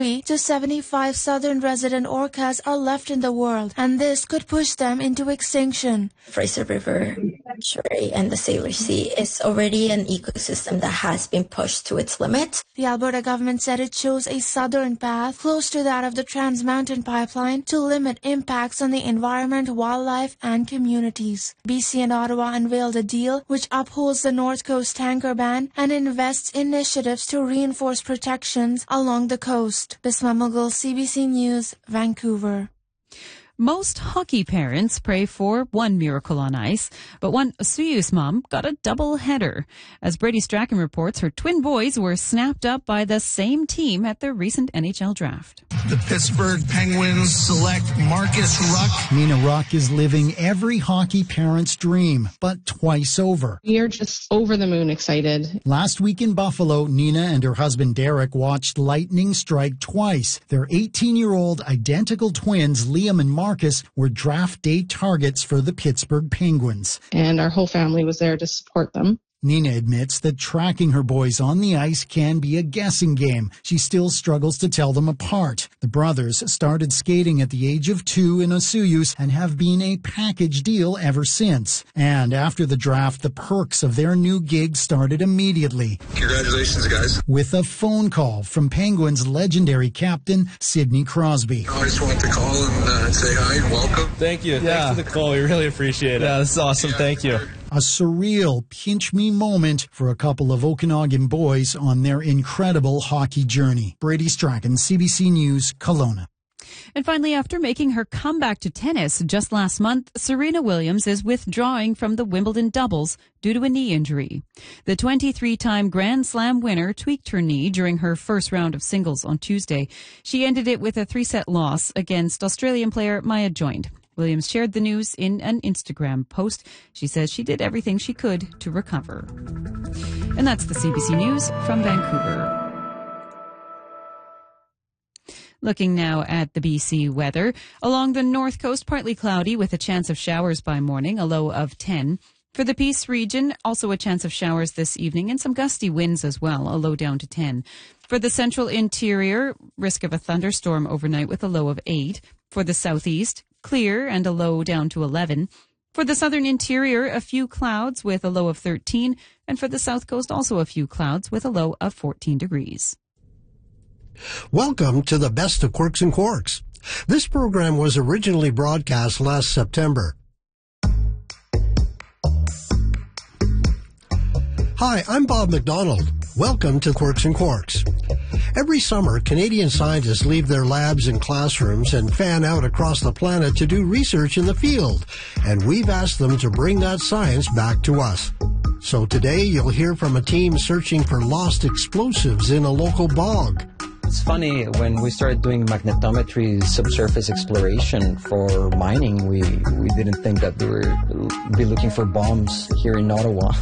to 75 southern resident orcas are left in the world, and this could push them into extinction. Fraser River estuary and the Sailor Sea is already an ecosystem that has been pushed to its limit. The Alberta government said it chose a southern path close to that of the Trans Mountain Pipeline to limit impacts on the environment, wildlife, and communities. BC and Ottawa unveiled a deal which upholds the North Coast tanker ban and invests initiatives to reinforce protections along the coast. Bisma Mughal, CBC News, Vancouver. Most hockey parents pray for one miracle on ice, but one Soyuz mom got a double header. As Brady Strachan reports, her twin boys were snapped up by the same team at the recent NHL draft. The Pittsburgh Penguins select Marcus Ruck. Nina Ruck is living every hockey parent's dream, but twice over. We are just over the moon excited. Last week in Buffalo, Nina and her husband Derek watched lightning strike twice. Their 18-year-old identical twins, Liam and Marcus, were draft day targets for the Pittsburgh Penguins. And our whole family was there to support them. Nina admits that tracking her boys on the ice can be a guessing game. She still struggles to tell them apart. The brothers started skating at the age of 2 in a Soyuz and have been a package deal ever since. And after the draft, the perks of their new gig started immediately. Congratulations, guys. With a phone call from Penguins legendary captain Sidney Crosby. I just wanted to call and say hi and welcome. Thank you. Yeah. Thanks for the call. We really appreciate it. Yeah, this is awesome. Thank you. A surreal pinch-me moment for a couple of Okanagan boys on their incredible hockey journey. Brady Strachan, CBC News, Kelowna. And finally, after making her comeback to tennis just last month, Serena Williams is withdrawing from the Wimbledon doubles due to a knee injury. The 23-time Grand Slam winner tweaked her knee during her first round of singles on Tuesday. She ended it with a 3-set loss against Australian player Maya Joined. Williams shared the news in an Instagram post. She says she did everything she could to recover. And that's the CBC News from Vancouver. Looking now at the BC weather. Along the north coast, partly cloudy with a chance of showers by morning, a low of 10. For the Peace region, also a chance of showers this evening and some gusty winds as well, a low down to 10. For the central interior, risk of a thunderstorm overnight with a low of 8. For the southeast, clear and a low down to 11. For the southern interior, a few clouds with a low of 13. And for the south coast, also a few clouds with a low of 14 degrees. Welcome to the Best of Quirks and Quarks. This program was originally broadcast last September. Hi, I'm Bob McDonald. Welcome to Quirks and Quarks. Every summer, Canadian scientists leave their labs and classrooms and fan out across the planet to do research in the field, and we've asked them to bring that science back to us. So today, you'll hear from a team searching for lost explosives in a local bog. It's funny, when we started doing magnetometry subsurface exploration for mining, we didn't think that we would be looking for bombs here in Ottawa.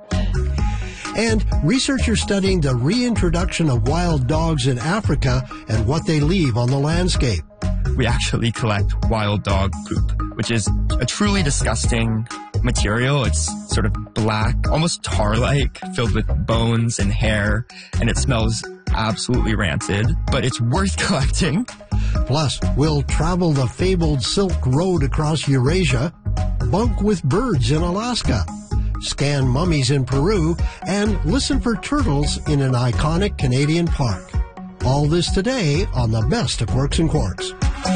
And researchers studying the reintroduction of wild dogs in Africa and what they leave on the landscape. We actually collect wild dog poop, which is a truly disgusting material. It's sort of black, almost tar-like, filled with bones and hair, and it smells absolutely rancid, but it's worth collecting. Plus, we'll travel the fabled Silk Road across Eurasia, bunk with birds in Alaska, scan mummies in Peru, and listen for turtles in an iconic Canadian park. All this today on the Best of Quirks and Quarks.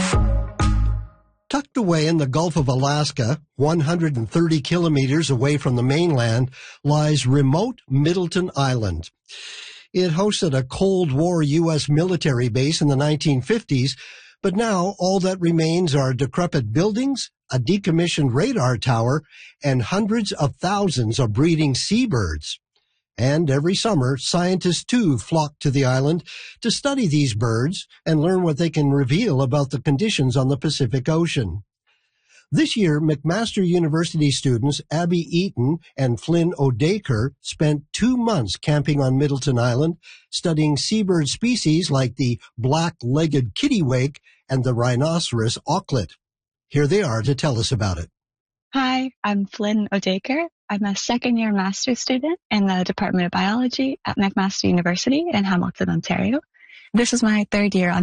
Tucked away in the Gulf of Alaska, 130 kilometers away from the mainland, lies remote Middleton Island. It hosted a Cold War U.S. military base in the 1950s, but now all that remains are decrepit buildings, a decommissioned radar tower, and hundreds of thousands of breeding seabirds. And every summer, scientists too flock to the island to study these birds and learn what they can reveal about the conditions on the Pacific Ocean. This year, McMaster University students Abby Eaton and Flynn O'Dacre spent 2 months camping on Middleton Island, studying seabird species like the black-legged kittiwake and the rhinoceros auklet. Here they are to tell us about it. Hi, I'm Flynn O'Dacre. I'm a second-year master's student in the Department of Biology at McMaster University in Hamilton, Ontario. This is my third year on